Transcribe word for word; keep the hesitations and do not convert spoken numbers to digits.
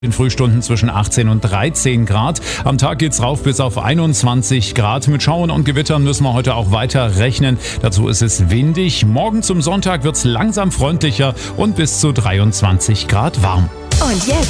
In Frühstunden zwischen achtzehn und dreizehn Grad. Am Tag geht's rauf bis auf einundzwanzig Grad. Mit Schauern und Gewittern müssen wir heute auch weiter rechnen. Dazu ist es windig. Morgen zum Sonntag wird's langsam freundlicher und bis zu dreiundzwanzig Grad warm. Und jetzt